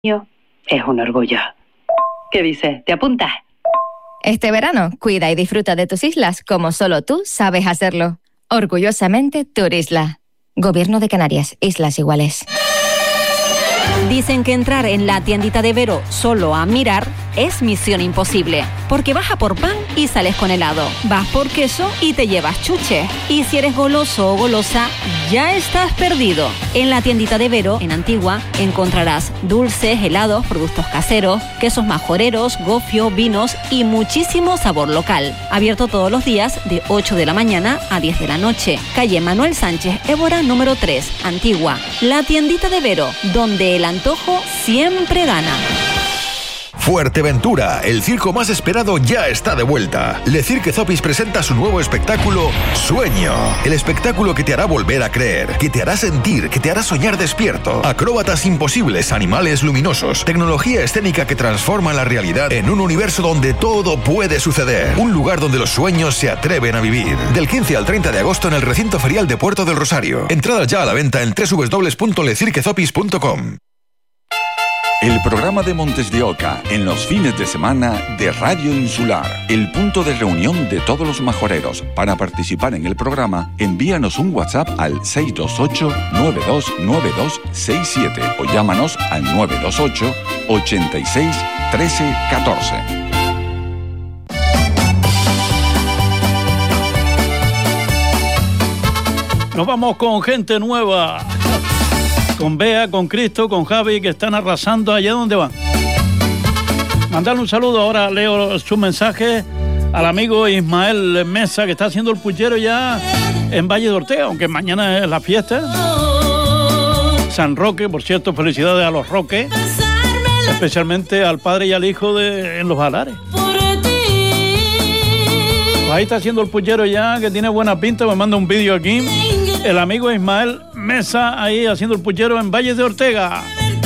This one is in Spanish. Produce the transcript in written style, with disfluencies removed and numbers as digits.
Es un orgullo. ¿Qué dices? ¿Te apuntas? Este verano, cuida y disfruta de tus islas como solo tú sabes hacerlo. Orgullosamente Turisla. Gobierno de Canarias, Islas Iguales. Dicen que entrar en la tiendita de Vero solo a mirar es misión imposible, porque vas a por pan y sales con helado, vas por queso y te llevas chuche. Y si eres goloso o golosa, ya estás perdido. En la tiendita de Vero, en Antigua, encontrarás dulces, helados, productos caseros, quesos majoreros, gofio, vinos y muchísimo sabor local. Abierto todos los días de 8 de la mañana a 10 de la noche. Calle Manuel Sánchez Évora número 3, Antigua. La tiendita de Vero, donde el antojo siempre gana. Fuerteventura, el circo más esperado ya está de vuelta. Le Cirque Zopis presenta su nuevo espectáculo Sueño. El espectáculo que te hará volver a creer, que te hará sentir, que te hará soñar despierto. Acróbatas imposibles, animales luminosos, tecnología escénica que transforma la realidad en un universo donde todo puede suceder. Un lugar donde los sueños se atreven a vivir. Del 15 al 30 de agosto en el recinto ferial de Puerto del Rosario. Entradas ya a la venta en www.lecirquezopis.com. El programa de Montes de Oca en los fines de semana de Radio Insular, el punto de reunión de todos los majoreros. Para participar en el programa, envíanos un WhatsApp al 628-929267 o llámanos al 928 86 13 14. Nos vamos con gente nueva. Con Bea, con Cristo, con Javi, que están arrasando allá donde van. Mandarle un saludo, ahora leo su mensaje al amigo Ismael Mesa, que está haciendo el puchero ya en Valle de Ortega, aunque mañana es la fiesta. San Roque, por cierto, felicidades a los Roques, especialmente al padre y al hijo en los Alares. Pues ahí está haciendo el puchero ya, que tiene buena pinta, me manda un vídeo aquí. El amigo Ismael Mesa ahí haciendo el puchero en Valle de Ortega.